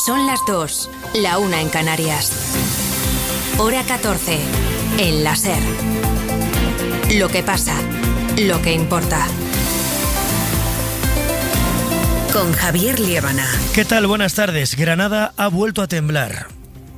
Son las 2, la 1 en Canarias. Hora 14, en la SER. Lo que pasa, lo que importa. Con Javier Liébana. ¿Qué tal? Buenas tardes. Granada ha vuelto a temblar.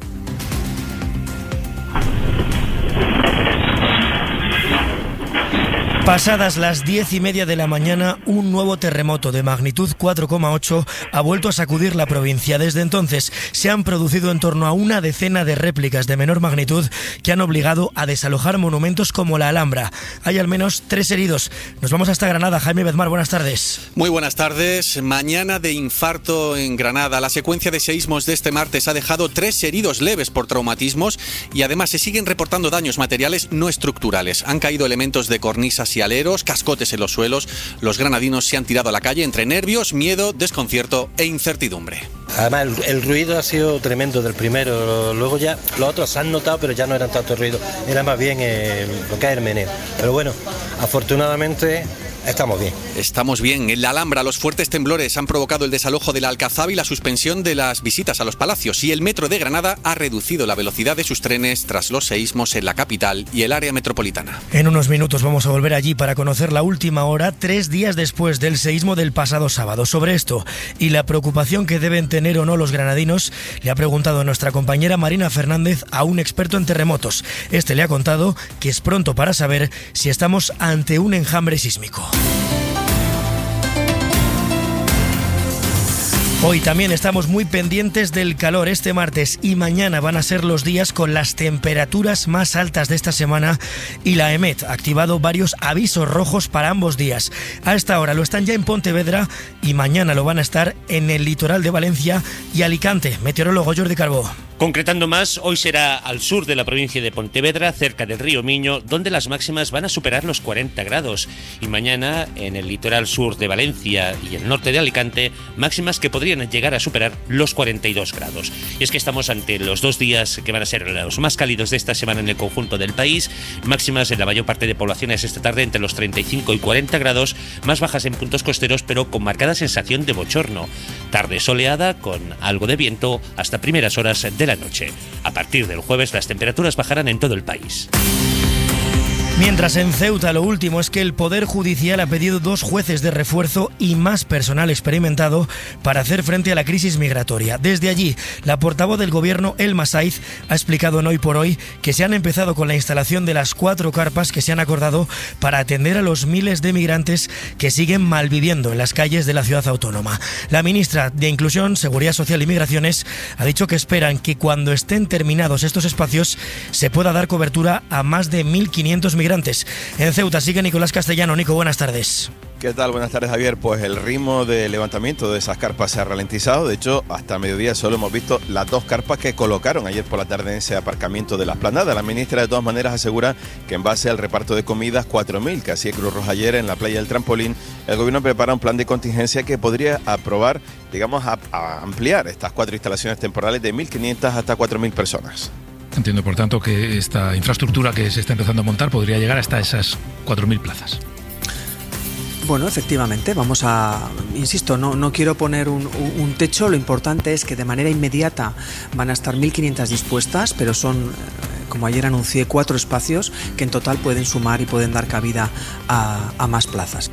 Pasadas las 10:30 de la mañana, un nuevo terremoto de magnitud 4,8 ha vuelto a sacudir la provincia. Desde entonces se han producido en torno a una decena de réplicas de menor magnitud que han obligado a desalojar monumentos como la Alhambra. Hay al menos 3 heridos. Nos vamos hasta Granada. Jaime Bedmar, buenas tardes. Muy buenas tardes. Mañana de infarto en Granada. La secuencia de seísmos de este martes ha dejado 3 heridos leves por traumatismos y además se siguen reportando daños materiales no estructurales. Han caído elementos de cornisas y aleros, cascotes en los suelos. Los granadinos se han tirado a la calle entre nervios, miedo, desconcierto e incertidumbre. Además el ruido ha sido tremendo del primero, luego ya los otros se han notado, pero ya no eran tanto ruido, era más bien lo que es el meneo. Pero bueno, afortunadamente estamos bien. Estamos bien. En la Alhambra, los fuertes temblores han provocado el desalojo de la Alcazaba y la suspensión de las visitas a los palacios. Y el metro de Granada ha reducido la velocidad de sus trenes tras los seísmos en la capital y el área metropolitana. En unos minutos vamos a volver allí para conocer la última hora, 3 días después del seísmo del pasado sábado. Sobre esto y la preocupación que deben tener o no los granadinos, le ha preguntado nuestra compañera Marina Fernández a un experto en terremotos. Este le ha contado que es pronto para saber si estamos ante un enjambre sísmico. Hoy también estamos muy pendientes del calor. Este martes y mañana van a ser los días con las temperaturas más altas de esta semana y la EMET ha activado varios avisos rojos para ambos días. A esta hora lo están ya en Pontevedra y mañana lo van a estar en el litoral de Valencia y Alicante. Meteorólogo Jordi Carbó. Concretando más, hoy será al sur de la provincia de Pontevedra, cerca del río Miño, donde las máximas van a superar los 40 grados. Y mañana, en el litoral sur de Valencia y el norte de Alicante, máximas que podrían llegar a superar los 42 grados. Y es que estamos ante los 2 días que van a ser los más cálidos de esta semana en el conjunto del país. Máximas en la mayor parte de poblaciones esta tarde entre los 35 y 40 grados, más bajas en puntos costeros, pero con marcada sensación de bochorno. Tarde soleada, con algo de viento, hasta primeras horas de la noche. A partir del jueves las temperaturas bajarán en todo el país. Mientras en Ceuta lo último es que el Poder Judicial ha pedido 2 jueces de refuerzo y más personal experimentado para hacer frente a la crisis migratoria. Desde allí, la portavoz del Gobierno, Elma Saiz, ha explicado en Hoy por Hoy que se han empezado con la instalación de las 4 carpas que se han acordado para atender a los miles de migrantes que siguen malviviendo en las calles de la ciudad autónoma. La ministra de Inclusión, Seguridad Social y Migraciones ha dicho que esperan que cuando estén terminados estos espacios se pueda dar cobertura a más de 1.500 migrantes. En Ceuta sigue Nicolás Castellano. Nico, buenas tardes. ¿Qué tal? Buenas tardes, Javier. Pues el ritmo de levantamiento de esas carpas se ha ralentizado. De hecho, hasta mediodía solo hemos visto las 2 carpas que colocaron ayer por la tarde en ese aparcamiento de la Esplanada. La ministra, de todas maneras, asegura que en base al reparto de comidas 4.000 que hacía Cruz Roja ayer en la playa del Trampolín, el gobierno prepara un plan de contingencia que podría aprobar, digamos, a ampliar estas 4 instalaciones temporales de 1.500 hasta 4.000 personas. Entiendo, por tanto, que esta infraestructura que se está empezando a montar podría llegar hasta esas 4.000 plazas. Bueno, efectivamente, vamos a... Insisto, no quiero poner un techo, lo importante es que de manera inmediata van a estar 1.500 dispuestas, pero son, como ayer anuncié, 4 espacios que en total pueden sumar y pueden dar cabida a más plazas.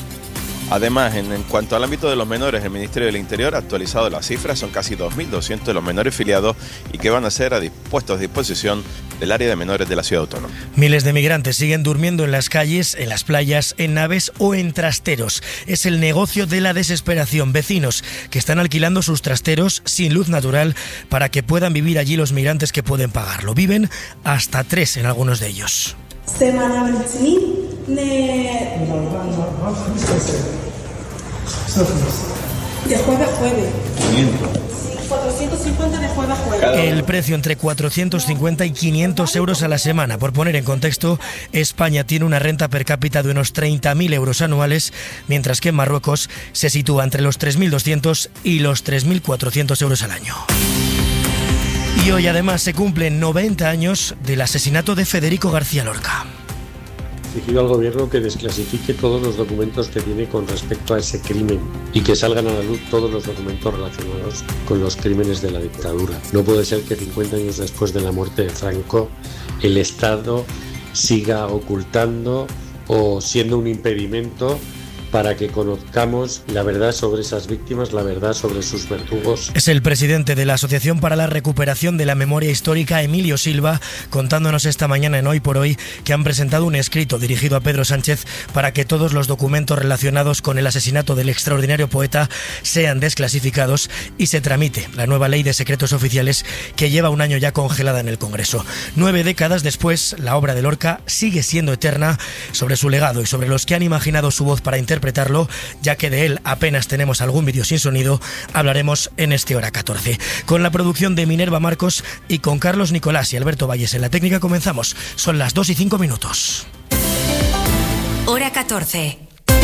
Además, en cuanto al ámbito de los menores, el Ministerio del Interior ha actualizado las cifras, son casi 2.200 los menores filiados y que van a ser puestos a disposición del área de menores de la ciudad autónoma. Miles de migrantes siguen durmiendo en las calles, en las playas, en naves o en trasteros. Es el negocio de la desesperación. Vecinos que están alquilando sus trasteros sin luz natural para que puedan vivir allí los migrantes que pueden pagarlo. Viven hasta 3 en algunos de ellos. De jueves a jueves. 450 de jueves a jueves. El precio entre 450 y 500 euros a la semana. Por poner en contexto, España tiene una renta per cápita de unos 30.000 euros anuales, mientras que en Marruecos se sitúa entre los 3.200 y los 3.400 euros al año. Y hoy además se cumplen 90 años del asesinato de Federico García Lorca. exigido al gobierno que desclasifique todos los documentos que tiene con respecto a ese crimen y que salgan a la luz todos los documentos relacionados con los crímenes de la dictadura. No puede ser que 50 años después de la muerte de Franco el Estado siga ocultando o siendo un impedimento para que conozcamos la verdad sobre esas víctimas, la verdad sobre sus verdugos. Es el presidente de la Asociación para la Recuperación de la Memoria Histórica, Emilio Silva, contándonos esta mañana en Hoy por Hoy que han presentado un escrito dirigido a Pedro Sánchez para que todos los documentos relacionados con el asesinato del extraordinario poeta sean desclasificados y se tramite la nueva ley de secretos oficiales que lleva un año ya congelada en el Congreso. 9 décadas después, la obra de Lorca sigue siendo eterna. Sobre su legado y sobre los que han imaginado su voz para interpretarlo, ya que de él apenas tenemos algún vídeo sin sonido, hablaremos en este Hora 14. Con la producción de Minerva Marcos y con Carlos Nicolás y Alberto Valles en la técnica comenzamos. Son las 2:05. Hora 14.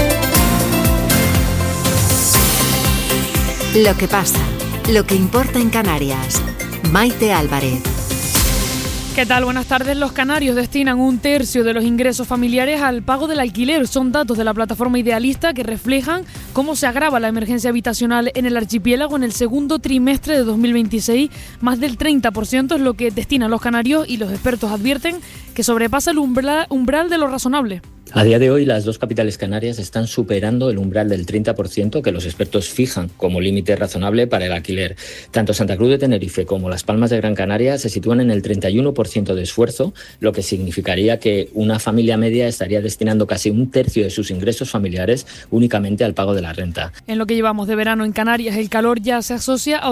Lo que pasa, lo que importa en Canarias. Maite Álvarez. ¿Qué tal? Buenas tardes. Los canarios destinan 1/3 de los ingresos familiares al pago del alquiler. Son datos de la plataforma Idealista que reflejan cómo se agrava la emergencia habitacional en el archipiélago en el segundo trimestre de 2026. Más del 30% es lo que destinan los canarios y los expertos advierten que sobrepasa el umbral de lo razonable. A día de hoy, las dos capitales canarias están superando el umbral del 30% que los expertos fijan como límite razonable para el alquiler. Tanto Santa Cruz de Tenerife como Las Palmas de Gran Canaria se sitúan en el 31% de esfuerzo, lo que significaría que una familia media estaría destinando casi 1/3 de sus ingresos familiares únicamente al pago de la renta. En lo que llevamos de verano en Canarias, el calor ya se asocia a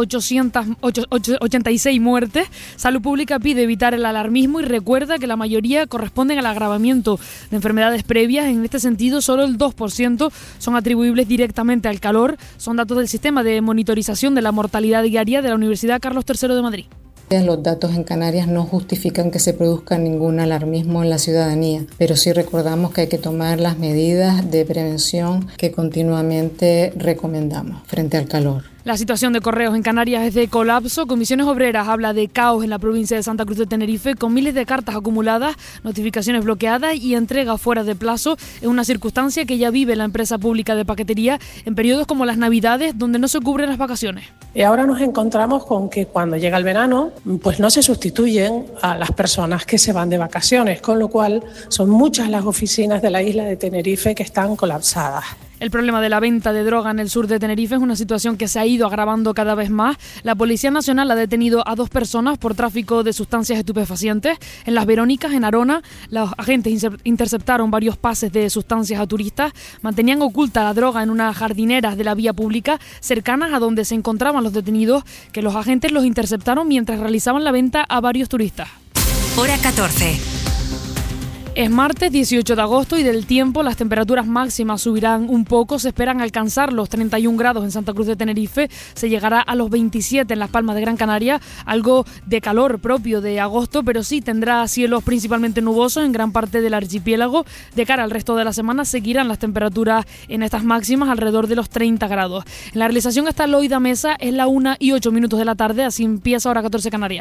886 muertes. Salud Pública pide evitar el alarmismo y recuerda que la mayoría corresponden al agravamiento de enfermedades previas. En este sentido, solo el 2% son atribuibles directamente al calor. Son datos del sistema de monitorización de la mortalidad diaria de la Universidad Carlos III de Madrid. Los datos en Canarias no justifican que se produzca ningún alarmismo en la ciudadanía, pero sí recordamos que hay que tomar las medidas de prevención que continuamente recomendamos frente al calor. La situación de Correos en Canarias es de colapso. Comisiones Obreras habla de caos en la provincia de Santa Cruz de Tenerife, con miles de cartas acumuladas, notificaciones bloqueadas y entrega fuera de plazo. Es una circunstancia que ya vive la empresa pública de paquetería en periodos como las Navidades, donde no se cubren las vacaciones. Y ahora nos encontramos con que cuando llega el verano, pues no se sustituyen a las personas que se van de vacaciones, con lo cual son muchas las oficinas de la isla de Tenerife que están colapsadas. El problema de la venta de droga en el sur de Tenerife es una situación que se ha ido agravando cada vez más. La Policía Nacional ha detenido a 2 personas por tráfico de sustancias estupefacientes. En Las Verónicas, en Arona, los agentes interceptaron varios pases de sustancias a turistas. Mantenían oculta la droga en unas jardineras de la vía pública cercanas a donde se encontraban los detenidos, que los agentes los interceptaron mientras realizaban la venta a varios turistas. Hora 14. Es martes 18 de agosto y del tiempo las temperaturas máximas subirán un poco. Se esperan alcanzar los 31 grados en Santa Cruz de Tenerife. Se llegará a los 27 en Las Palmas de Gran Canaria. Algo de calor propio de agosto, pero sí tendrá cielos principalmente nubosos en gran parte del archipiélago. De cara al resto de la semana seguirán las temperaturas en estas máximas alrededor de los 30 grados. En la realización está Loida Mesa. Es la 1:08 de la tarde. Así empieza Hora 14 Canarias.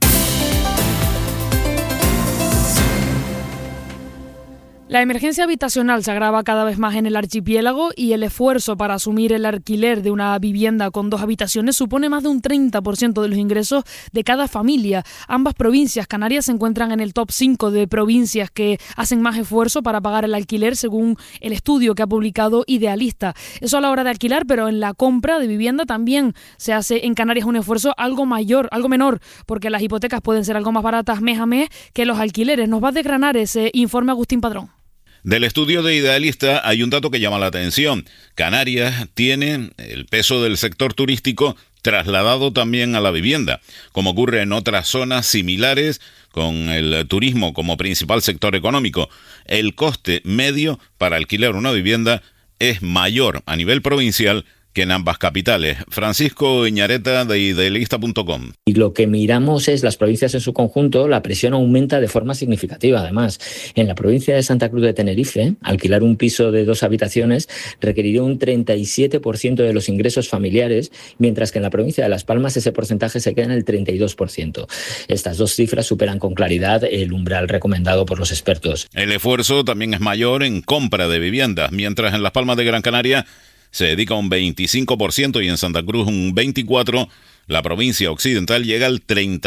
La emergencia habitacional se agrava cada vez más en el archipiélago y el esfuerzo para asumir el alquiler de una vivienda con 2 habitaciones supone más de un 30% de los ingresos de cada familia. Ambas provincias canarias se encuentran en el top 5 de provincias que hacen más esfuerzo para pagar el alquiler, según el estudio que ha publicado Idealista. Eso a la hora de alquilar, pero en la compra de vivienda también se hace en Canarias un esfuerzo algo menor, porque las hipotecas pueden ser algo más baratas mes a mes que los alquileres. Nos va a desgranar ese informe Agustín Padrón. Del estudio de Idealista hay un dato que llama la atención. Canarias tiene el peso del sector turístico trasladado también a la vivienda, como ocurre en otras zonas similares con el turismo como principal sector económico. El coste medio para alquilar una vivienda es mayor a nivel provincial que que en ambas capitales. Francisco Iñareta de Idealista.com. Y lo que miramos es las provincias en su conjunto, la presión aumenta de forma significativa. Además, en la provincia de Santa Cruz de Tenerife, alquilar un piso de 2 habitaciones requeriría un 37% de los ingresos familiares, mientras que en la provincia de Las Palmas ese porcentaje se queda en el 32%. Estas dos cifras superan con claridad el umbral recomendado por los expertos. El esfuerzo también es mayor en compra de viviendas, mientras en Las Palmas de Gran Canaria se dedica un 25% y en Santa Cruz un 24%, la provincia occidental llega al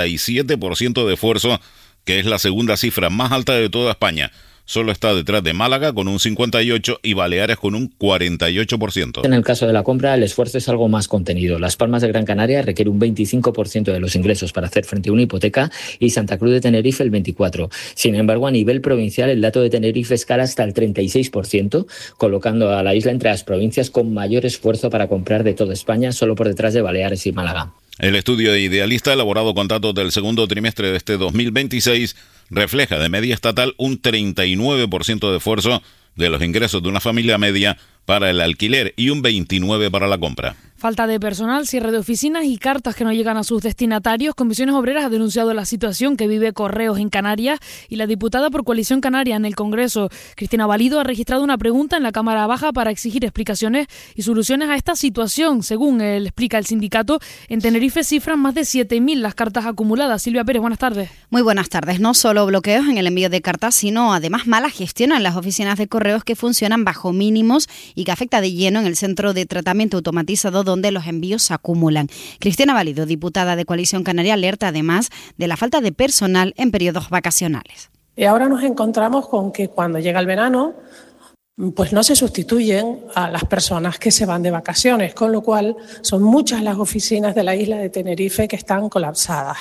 37% de esfuerzo, que es la segunda cifra más alta de toda España. Solo está detrás de Málaga con un 58% y Baleares con un 48%. En el caso de la compra, el esfuerzo es algo más contenido. Las Palmas de Gran Canaria requiere un 25% de los ingresos para hacer frente a una hipoteca y Santa Cruz de Tenerife el 24%. Sin embargo, a nivel provincial, el dato de Tenerife escala hasta el 36%, colocando a la isla entre las provincias con mayor esfuerzo para comprar de toda España, solo por detrás de Baleares y Málaga. El estudio de Idealista, elaborado con datos del segundo trimestre de este 2026, refleja de media estatal un 39% de esfuerzo de los ingresos de una familia media para el alquiler y un 29% para la compra. Falta de personal, cierre de oficinas y cartas que no llegan a sus destinatarios. Comisiones Obreras ha denunciado la situación que vive Correos en Canarias y la diputada por Coalición Canaria en el Congreso, Cristina Valido, ha registrado una pregunta en la Cámara Baja para exigir explicaciones y soluciones a esta situación. Según explica el sindicato, en Tenerife cifran más de 7.000 las cartas acumuladas. Silvia Pérez, buenas tardes. Muy buenas tardes. No solo bloqueos en el envío de cartas, sino además mala gestión en las oficinas de Correos que funcionan bajo mínimos y que afecta de lleno en el centro de tratamiento automatizado donde los envíos se acumulan. Cristina Valido, diputada de Coalición Canaria, alerta además de la falta de personal en periodos vacacionales. Y ahora nos encontramos con que cuando llega el verano, pues no se sustituyen a las personas que se van de vacaciones, con lo cual son muchas las oficinas de la isla de Tenerife que están colapsadas.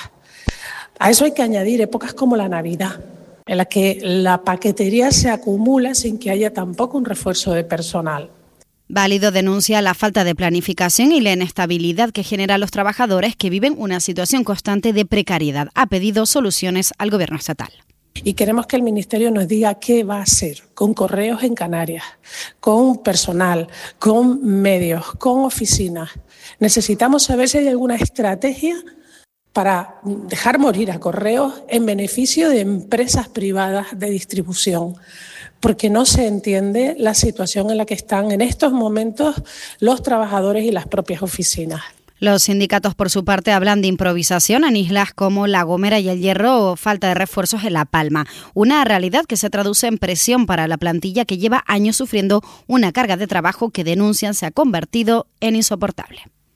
A eso hay que añadir épocas como la Navidad, en la que la paquetería se acumula sin que haya tampoco un refuerzo de personal. Valido denuncia la falta de planificación y la inestabilidad que genera a los trabajadores que viven una situación constante de precariedad. Ha pedido soluciones al Gobierno estatal. Y queremos que el Ministerio nos diga qué va a hacer con Correos en Canarias, con personal, con medios, con oficinas. Necesitamos saber si hay alguna estrategia para dejar morir a Correos en beneficio de empresas privadas de distribución, porque no se entiende la situación en la que están en estos momentos los trabajadores y las propias oficinas. Los sindicatos, por su parte, hablan de improvisación en islas como La Gomera y El Hierro o falta de refuerzos en La Palma. Una realidad que se traduce en presión para la plantilla que lleva años sufriendo una carga de trabajo que denuncian se ha convertido en insoportable.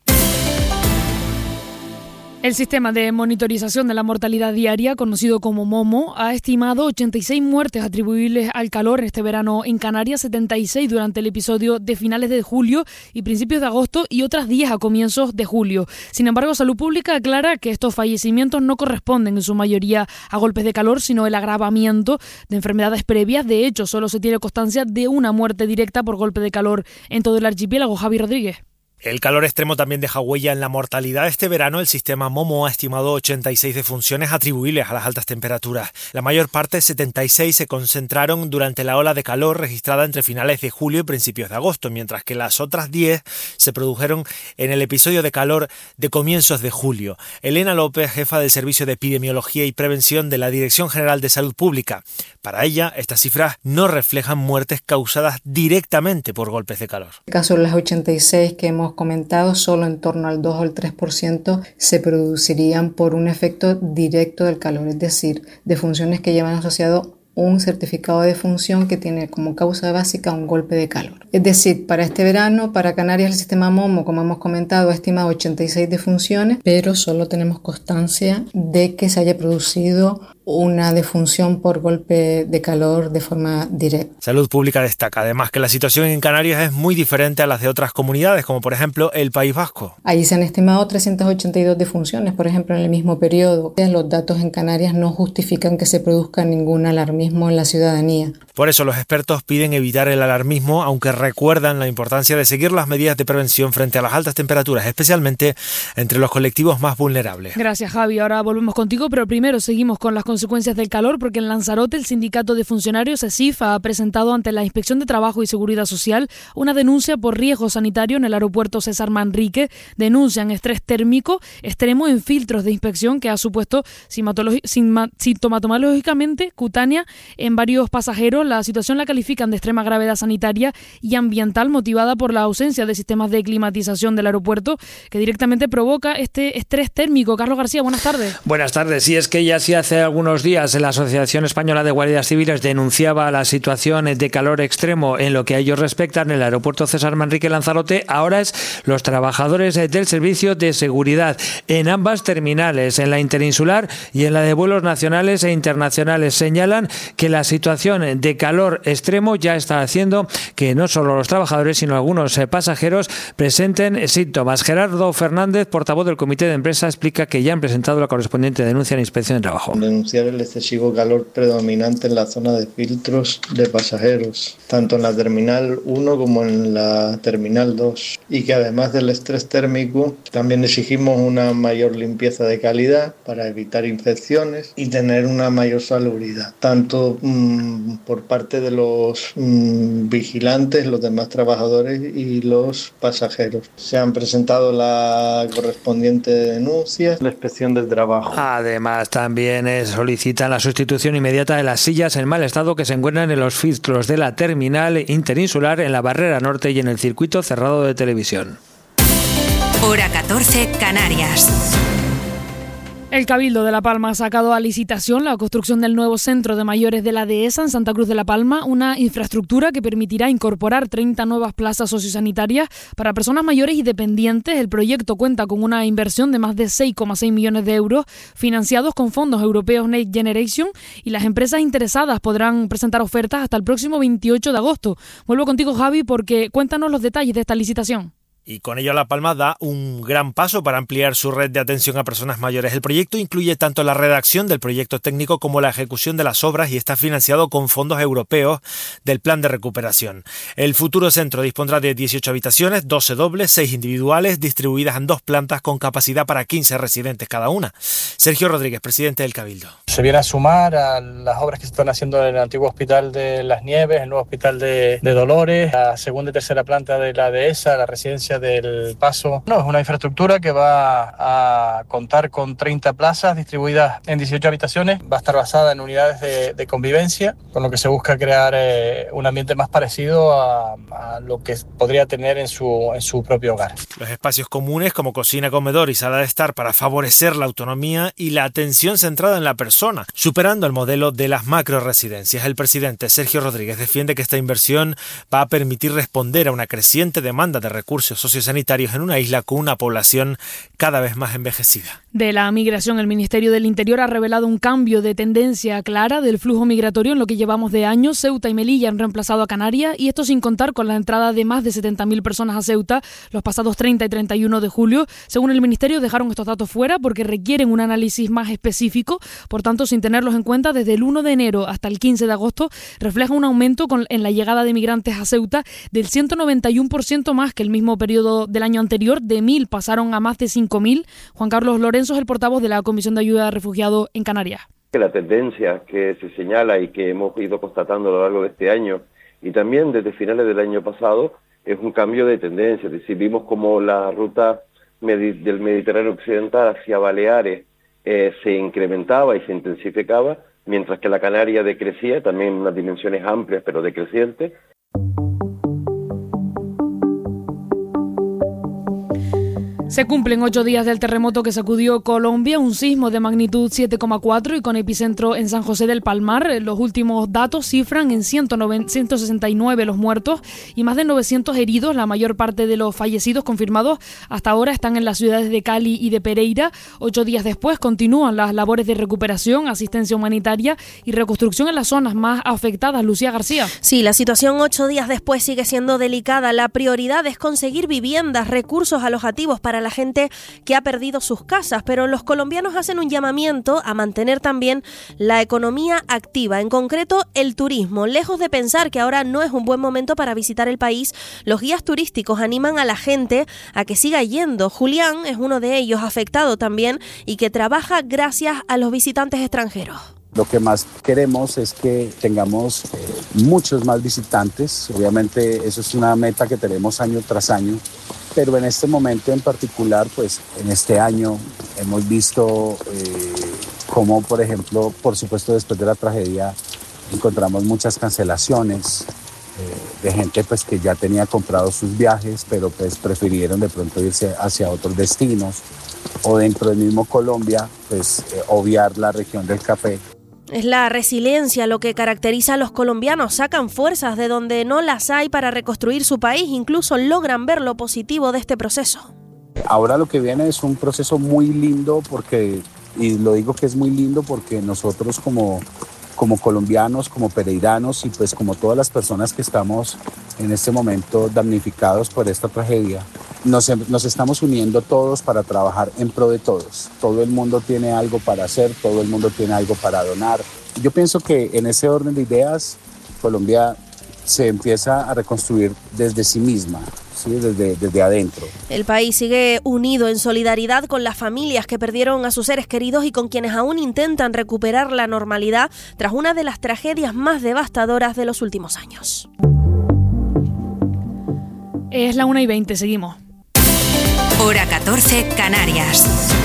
El sistema de monitorización de la mortalidad diaria, conocido como MOMO, ha estimado 86 muertes atribuibles al calor este verano en Canarias, 76 durante el episodio de finales de julio y principios de agosto y otras 10 a comienzos de julio. Sin embargo, Salud Pública aclara que estos fallecimientos no corresponden en su mayoría a golpes de calor, sino el agravamiento de enfermedades previas. De hecho, solo se tiene constancia de una muerte directa por golpe de calor en todo el archipiélago. Javi Rodríguez. El calor extremo también deja huella en la mortalidad. Este verano el sistema MOMO ha estimado 86 defunciones atribuibles a las altas temperaturas. La mayor parte, 76, se concentraron durante la ola de calor registrada entre finales de julio y principios de agosto, mientras que las otras 10 se produjeron en el episodio de calor de comienzos de julio. Elena López, jefa del Servicio de Epidemiología y Prevención de la Dirección General de Salud Pública. Para ella, estas cifras no reflejan muertes causadas directamente por golpes de calor. En el caso de las 86 que hemos comentado, solo en torno al 2 o el 3% se producirían por un efecto directo del calor, es decir, defunciones que llevan asociado un certificado de defunción que tiene como causa básica un golpe de calor. Es decir, para este verano, para Canarias, el sistema MOMO, como hemos comentado, ha estimado 86 defunciones, pero solo tenemos constancia de que se haya producido una defunción por golpe de calor de forma directa. Salud Pública destaca además que la situación en Canarias es muy diferente a las de otras comunidades, como por ejemplo el País Vasco. Allí se han estimado 382 defunciones, por ejemplo, en el mismo periodo. Los datos en Canarias no justifican que se produzca ningún alarmismo en la ciudadanía. Por eso los expertos piden evitar el alarmismo, aunque recuerdan la importancia de seguir las medidas de prevención frente a las altas temperaturas, especialmente entre los colectivos más vulnerables. Gracias, Javi. Ahora volvemos contigo, pero primero seguimos con las consecuencias consecuencias del calor, porque en Lanzarote el sindicato de funcionarios SESIF ha presentado ante la Inspección de Trabajo y Seguridad Social una denuncia por riesgo sanitario en el aeropuerto César Manrique. Denuncian estrés térmico extremo en filtros de inspección que ha supuesto sintomatológicamente cutánea en varios pasajeros. La situación la califican de extrema gravedad sanitaria y ambiental, motivada por la ausencia de sistemas de climatización del aeropuerto, que directamente provoca este estrés térmico. Carlos García, buenas tardes. Buenas tardes. Sí, es que ya sí hace algunos días la Asociación Española de Guardias Civiles denunciaba la situación de calor extremo en lo que a ellos respecta en el aeropuerto César Manrique Lanzarote. Ahora es los trabajadores del servicio de seguridad en ambas terminales, en la interinsular y en la de vuelos nacionales e internacionales. Señalan que la situación de calor extremo ya está haciendo que no solo los trabajadores, sino algunos pasajeros presenten síntomas. Gerardo Fernández, portavoz del Comité de Empresa, explica que ya han presentado la correspondiente denuncia en Inspección de Trabajo. Denunciar el excesivo calor predominante en la zona de filtros de pasajeros, tanto en la Terminal 1 como en la Terminal 2, y que además del estrés térmico también exigimos una mayor limpieza de calidad para evitar infecciones y tener una mayor salubridad, tanto por parte de los vigilantes, los demás trabajadores y los pasajeros. Se han presentado la correspondiente denuncia, la Inspección del Trabajo. Además, también solicitan la sustitución inmediata de las sillas en mal estado que se encuentran en los filtros de la terminal interinsular, en la barrera norte y en el circuito cerrado de televisión. Hora 14, Canarias. El Cabildo de La Palma ha sacado a licitación la construcción del nuevo centro de mayores de la Dehesa en Santa Cruz de La Palma, una infraestructura que permitirá incorporar 30 nuevas plazas sociosanitarias para personas mayores y dependientes. El proyecto cuenta con una inversión de más de 6,6 millones de euros, financiados con fondos europeos Next Generation, y las empresas interesadas podrán presentar ofertas hasta el próximo 28 de agosto. Vuelvo contigo, Javi, porque cuéntanos los detalles de esta licitación. Y con ello La Palma da un gran paso para ampliar su red de atención a personas mayores. El proyecto incluye tanto la redacción del proyecto técnico como la ejecución de las obras y está financiado con fondos europeos del Plan de Recuperación. El futuro centro dispondrá de 18 habitaciones, 12 dobles, 6 individuales, distribuidas en 2 plantas con capacidad para 15 residentes cada una. Sergio Rodríguez, presidente del Cabildo. Se viene a sumar a las obras que se están haciendo en el antiguo Hospital de Las Nieves, el nuevo Hospital de Dolores, la segunda y tercera planta de la Dehesa, la residencia del Paso. No, es una infraestructura que va a contar con 30 plazas distribuidas en 18 habitaciones. Va a estar basada en unidades de convivencia, con lo que se busca crear un ambiente más parecido a lo que podría tener en su propio hogar. Los espacios comunes como cocina, comedor y sala de estar para favorecer la autonomía y la atención centrada en la persona, superando el modelo de las macroresidencias. El presidente Sergio Rodríguez defiende que esta inversión va a permitir responder a una creciente demanda de recursos sociosanitarios en una isla con una población cada vez más envejecida. De la migración, el Ministerio del Interior ha revelado un cambio de tendencia clara del flujo migratorio en lo que llevamos de año. Ceuta y Melilla han reemplazado a Canarias, y esto sin contar con la entrada de más de 70.000 personas a Ceuta los pasados 30 y 31 de julio. Según el Ministerio, dejaron estos datos fuera porque requieren un análisis más específico. Por tanto, sin tenerlos en cuenta, desde el 1 de enero hasta el 15 de agosto refleja un aumento en la llegada de migrantes a Ceuta del 191% más que el mismo periodo del año anterior. De 1.000 pasaron a más de 5.000. Juan Carlos Lorenzo es el portavoz de la Comisión de Ayuda a Refugiados en Canarias. La tendencia que se señala y que hemos ido constatando a lo largo de este año y también desde finales del año pasado es un cambio de tendencia. Es decir, vimos como la ruta del Mediterráneo occidental hacia Baleares se incrementaba y se intensificaba, mientras que la Canaria decrecía, también en unas dimensiones amplias pero decrecientes. Se cumplen 8 días del terremoto que sacudió Colombia, un sismo de magnitud 7,4 y con epicentro en San José del Palmar. Los últimos datos cifran en 169 los muertos y más de 900 heridos. La mayor parte de los fallecidos confirmados hasta ahora están en las ciudades de Cali y de Pereira. 8 días después continúan las labores de recuperación, asistencia humanitaria y reconstrucción en las zonas más afectadas. Lucía García. Sí, la situación 8 días después sigue siendo delicada. La prioridad es conseguir viviendas, recursos alojativos para la gente que ha perdido sus casas, pero los colombianos hacen un llamamiento a mantener también la economía activa, en concreto el turismo. Lejos de pensar que ahora no es un buen momento para visitar el país, los guías turísticos animan a la gente a que siga yendo. Julián es uno de ellos, afectado también y que trabaja gracias a los visitantes extranjeros. Lo que más queremos es que tengamos muchos más visitantes. Obviamente eso es una meta que tenemos año tras año, pero en este momento en particular, pues en este año hemos visto cómo, por ejemplo, por supuesto después de la tragedia, encontramos muchas cancelaciones de gente pues que ya tenía comprado sus viajes, pero pues prefirieron de pronto irse hacia otros destinos, o dentro del mismo Colombia, pues obviar la región del café. Es la resiliencia lo que caracteriza a los colombianos. Sacan fuerzas de donde no las hay para reconstruir su país. Incluso logran ver lo positivo de este proceso. Ahora lo que viene es un proceso muy lindo y lo digo que es muy lindo porque nosotros como colombianos, como pereiranos y pues como todas las personas que estamos en este momento damnificados por esta tragedia, nos estamos uniendo todos para trabajar en pro de todos. Todo el mundo tiene algo para hacer, todo el mundo tiene algo para donar. Yo pienso que en ese orden de ideas, Colombia se empieza a reconstruir desde sí misma, ¿sí? desde adentro. El país sigue unido en solidaridad con las familias que perdieron a sus seres queridos y con quienes aún intentan recuperar la normalidad tras una de las tragedias más devastadoras de los últimos años. Es la 1:20, seguimos. Hora 14, Canarias.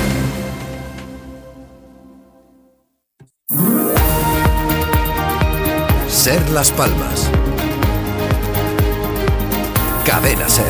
Ser Las Palmas. Cadena Ser.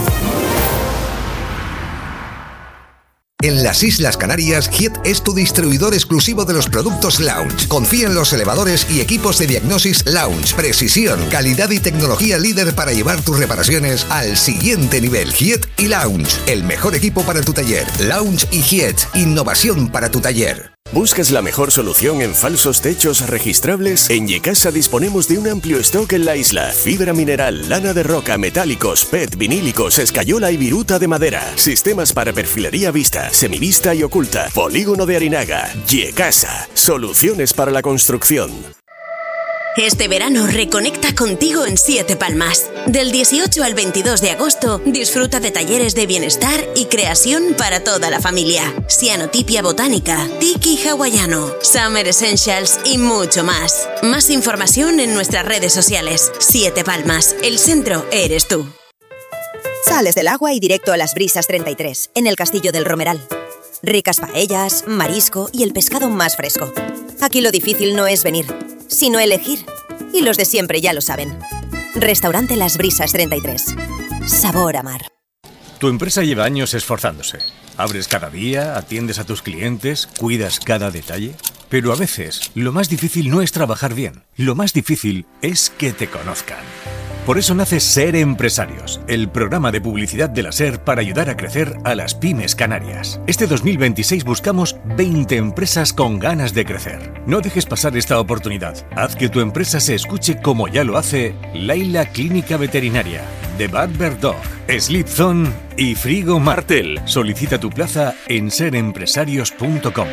En las Islas Canarias, Hiet es tu distribuidor exclusivo de los productos Lounge. Confía en los elevadores y equipos de diagnosis Lounge. Precisión, calidad y tecnología líder para llevar tus reparaciones al siguiente nivel. Hiet y Lounge, el mejor equipo para tu taller. Lounge y Hiet, innovación para tu taller. ¿Buscas la mejor solución en falsos techos registrables? En Yecasa disponemos de un amplio stock en la isla. Fibra mineral, lana de roca, metálicos, PET, vinílicos, escayola y viruta de madera. Sistemas para perfilería vista, semivista y oculta. Polígono de Arinaga. Yecasa. Soluciones para la construcción. Este verano reconecta contigo en Siete Palmas. Del 18 al 22 de agosto, disfruta de talleres de bienestar y creación para toda la familia. Cianotipia botánica, tiki hawaiano, summer essentials y mucho más. Más información en nuestras redes sociales. Siete Palmas, el centro eres tú. Sales del agua y directo a las Brisas 33, en el Castillo del Romeral. Ricas paellas, marisco y el pescado más fresco. Aquí lo difícil no es venir, sino elegir. Y los de siempre ya lo saben. Restaurante Las Brisas 33. Sabor a mar. Tu empresa lleva años esforzándose. Abres cada día, atiendes a tus clientes, cuidas cada detalle. Pero a veces, lo más difícil no es trabajar bien. Lo más difícil es que te conozcan. Por eso nace Ser Empresarios, el programa de publicidad de la SER para ayudar a crecer a las pymes canarias. Este 2026 buscamos 20 empresas con ganas de crecer. No dejes pasar esta oportunidad. Haz que tu empresa se escuche como ya lo hace Laila Clínica Veterinaria, The Bad Bird Dog, Sleep Zone y Frigo Martel. Solicita tu plaza en serempresarios.com.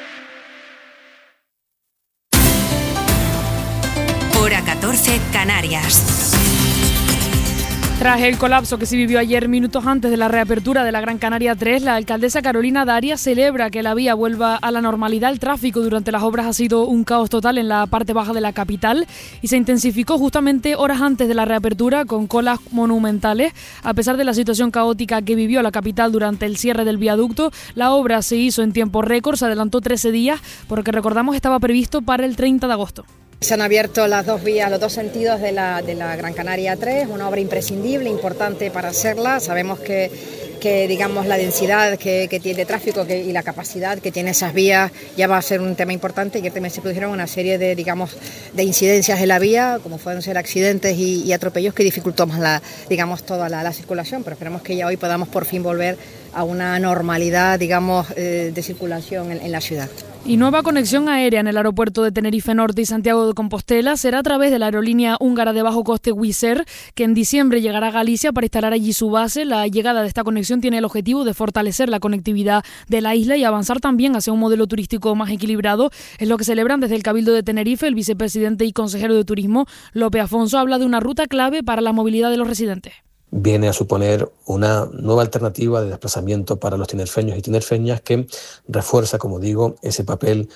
Hora 14, Canarias. Tras el colapso que se vivió ayer minutos antes de la reapertura de la Gran Canaria 3, la alcaldesa Carolina Darias celebra que la vía vuelva a la normalidad. El tráfico durante las obras ha sido un caos total en la parte baja de la capital y se intensificó justamente horas antes de la reapertura con colas monumentales. A pesar de la situación caótica que vivió la capital durante el cierre del viaducto, la obra se hizo en tiempo récord, se adelantó 13 días porque recordamos estaba previsto para el 30 de agosto. Se han abierto las dos vías, los dos sentidos de la Gran Canaria 3, una obra imprescindible, importante para hacerla. Sabemos que digamos la densidad que tiene de tráfico y la capacidad que tiene esas vías ya va a ser un tema importante, y que también se produjeron una serie de incidencias en la vía, como pueden ser accidentes y atropellos que dificultó más toda la circulación, pero esperemos que ya hoy podamos por fin volver a una normalidad de circulación en la ciudad. Y nueva conexión aérea en el aeropuerto de Tenerife Norte y Santiago de Compostela será a través de la aerolínea húngara de bajo coste Wizz Air, que en diciembre llegará a Galicia para instalar allí su base. La llegada de esta conexión tiene el objetivo de fortalecer la conectividad de la isla y avanzar también hacia un modelo turístico más equilibrado. Es lo que celebran desde el Cabildo de Tenerife. El vicepresidente y consejero de Turismo, Lope Afonso, habla de una ruta clave para la movilidad de los residentes. viene a suponer una nueva alternativa de desplazamiento para los tinerfeños y tinerfeñas que refuerza, como digo, ese papel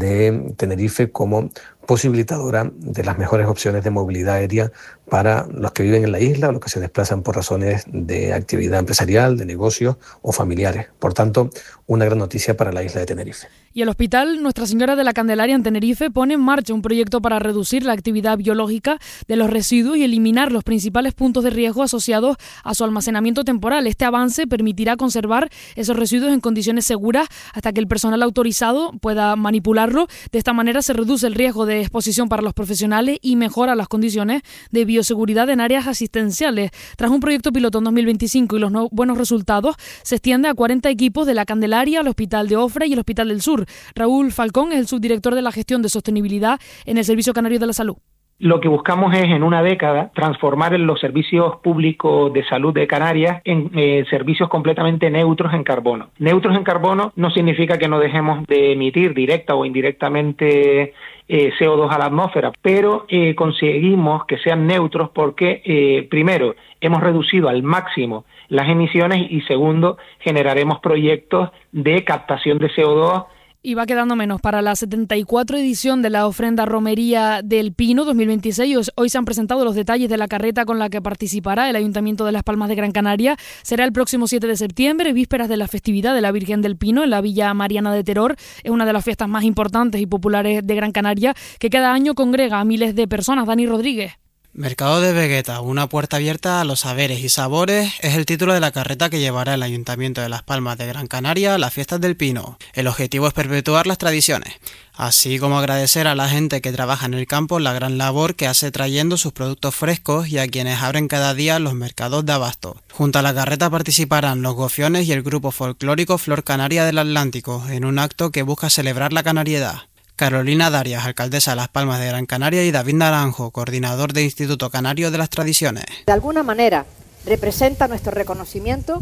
de Tenerife como posibilitadora de las mejores opciones de movilidad aérea para los que viven en la isla o los que se desplazan por razones de actividad empresarial, de negocios o familiares. Por tanto, una gran noticia para la isla de Tenerife. Y el Hospital Nuestra Señora de la Candelaria en Tenerife pone en marcha un proyecto para reducir la actividad biológica de los residuos y eliminar los principales puntos de riesgo asociados a su almacenamiento temporal. Este avance permitirá conservar esos residuos en condiciones seguras hasta que el personal autorizado pueda manipularlo. De esta manera se reduce el riesgo de exposición para los profesionales y mejora las condiciones de bioseguridad en áreas asistenciales. Tras un proyecto piloto en 2025 y los buenos resultados, se extiende a 40 equipos de la Candelaria, el Hospital de Ofra y el Hospital del Sur. Raúl Falcón es el subdirector de la gestión de sostenibilidad en el Servicio Canario de la Salud. Lo que buscamos es, en una década, transformar los servicios públicos de salud de Canarias en servicios completamente neutros en carbono. Neutros en carbono no significa que no dejemos de emitir directa o indirectamente CO2 a la atmósfera, pero conseguimos que sean neutros porque, primero, hemos reducido al máximo las emisiones y, segundo, generaremos proyectos de captación de CO2. Y va quedando menos para la 74 edición de la ofrenda Romería del Pino 2026. Hoy se han presentado los detalles de la carreta con la que participará el Ayuntamiento de Las Palmas de Gran Canaria. Será el próximo 7 de septiembre, vísperas de la festividad de la Virgen del Pino en la Villa Mariana de Teror. Es una de las fiestas más importantes y populares de Gran Canaria, que cada año congrega a miles de personas. Dani Rodríguez. Mercado de Vegueta, una puerta abierta a los saberes y sabores, es el título de la carreta que llevará el Ayuntamiento de Las Palmas de Gran Canaria a las fiestas del Pino. El objetivo es perpetuar las tradiciones, así como agradecer a la gente que trabaja en el campo la gran labor que hace trayendo sus productos frescos y a quienes abren cada día los mercados de abasto. Junto a la carreta participarán los gofiones y el grupo folclórico Flor Canaria del Atlántico, en un acto que busca celebrar la canariedad. Carolina Darias, alcaldesa de Las Palmas de Gran Canaria, y David Naranjo, coordinador del Instituto Canario de las Tradiciones. De alguna manera representa nuestro reconocimiento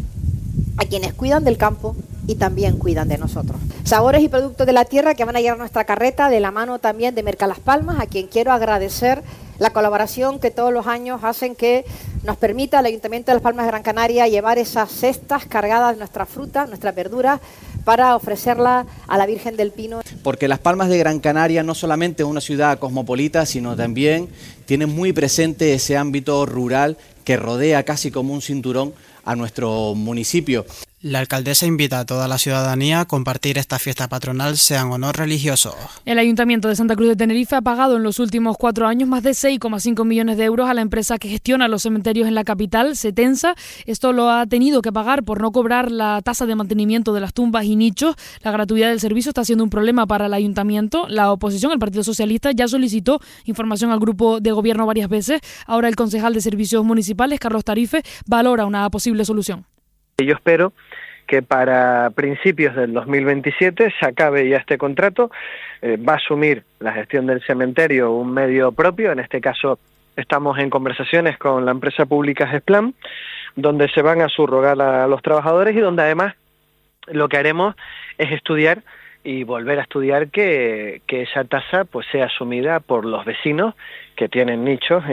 a quienes cuidan del campo y también cuidan de nosotros. Sabores y productos de la tierra que van a llegar a nuestra carreta de la mano también de Merca Las Palmas, a quien quiero agradecer la colaboración que todos los años hacen que nos permita al Ayuntamiento de Las Palmas de Gran Canaria llevar esas cestas cargadas de nuestra fruta, nuestras verduras, para ofrecerla a la Virgen del Pino. Porque Las Palmas de Gran Canaria no solamente es una ciudad cosmopolita, sino también tiene muy presente ese ámbito rural que rodea casi como un cinturón a nuestro municipio. La alcaldesa invita a toda la ciudadanía a compartir esta fiesta patronal, sea en honor religioso. El Ayuntamiento de Santa Cruz de Tenerife ha pagado en los últimos 4 años más de 6,5 millones de euros a la empresa que gestiona los cementerios en la capital, Setensa. Esto lo ha tenido que pagar por no cobrar la tasa de mantenimiento de las tumbas y nichos. La gratuidad del servicio está siendo un problema para el Ayuntamiento. La oposición, el Partido Socialista, ya solicitó información al grupo de gobierno varias veces. Ahora el concejal de Servicios Municipales, Carlos Tarife, valora una posible solución. Yo espero que para principios del 2027 se acabe ya este contrato. Va a asumir la gestión del cementerio un medio propio. En este caso estamos en conversaciones con la empresa pública Gesplan, donde se van a subrogar a los trabajadores y donde además lo que haremos es estudiar y volver a estudiar que esa tasa pues sea asumida por los vecinos que tienen nichos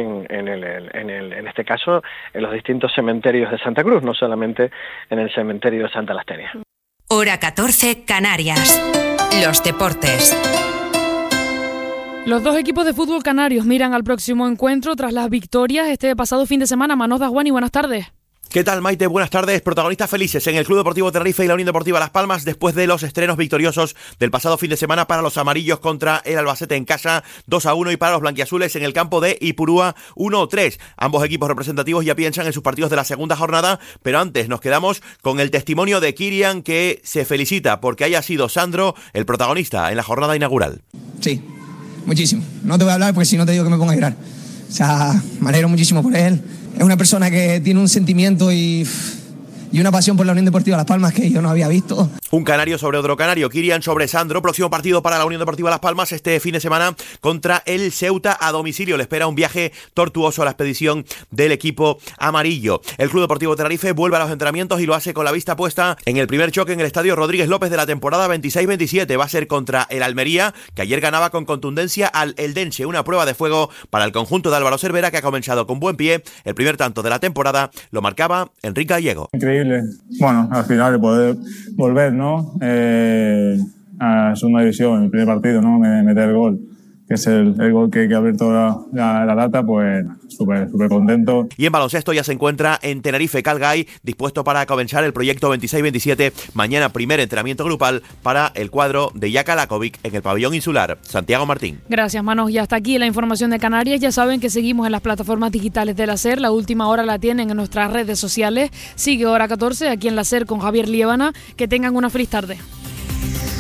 en este caso en los distintos cementerios de Santa Cruz, no solamente en el cementerio de Santa Lastenia. Hora 14, Canarias. Los deportes. Los dos equipos de fútbol canarios miran al próximo encuentro tras las victorias este pasado fin de semana. Manós Dajuani, buenas tardes. ¿Qué tal, Maite? Buenas tardes. Protagonistas felices en el Club Deportivo Tenerife y la Unión Deportiva Las Palmas después de los estrenos victoriosos del pasado fin de semana para los amarillos contra el Albacete en casa 2-1 y para los blanquiazules en el campo de Ipurúa 1-3. Ambos equipos representativos ya piensan en sus partidos de la segunda jornada, pero antes nos quedamos con el testimonio de Kirian, que se felicita porque haya sido Sandro el protagonista en la jornada inaugural. Sí, muchísimo. No te voy a hablar porque si no te digo que me pongo a llorar. O sea, me alegro muchísimo por él. Es una persona que tiene un sentimiento y una pasión por la Unión Deportiva Las Palmas que yo no había visto. Un canario sobre otro canario, Kirian sobre Sandro. Próximo partido para la Unión Deportiva Las Palmas este fin de semana contra el Ceuta a domicilio. Le espera un viaje tortuoso a la expedición del equipo amarillo. El Club Deportivo Tenerife vuelve a los entrenamientos y lo hace con la vista puesta en el primer choque en el estadio Rodríguez López de la temporada 26-27. Va a ser contra el Almería, que ayer ganaba con contundencia al Eldense. Una prueba de fuego para el conjunto de Álvaro Cervera, que ha comenzado con buen pie. El primer tanto de la temporada lo marcaba Enrique Gallego. Increíble. Bueno, al final de poder volver, ¿no? A segunda división, el primer partido, ¿no? Meter el gol, que es el gol que ha abierto la data, pues súper contento. Y en baloncesto ya se encuentra en Tenerife Calgay, dispuesto para comenzar el proyecto 26-27. Mañana primer entrenamiento grupal para el cuadro de Jaka Lakovic en el pabellón insular. Santiago Martín. Gracias, Manos. Y hasta aquí la información de Canarias. Ya saben que seguimos en las plataformas digitales de la SER. La última hora la tienen en nuestras redes sociales. Sigue Hora 14 aquí en la SER con Javier Liébana. Que tengan una feliz tarde.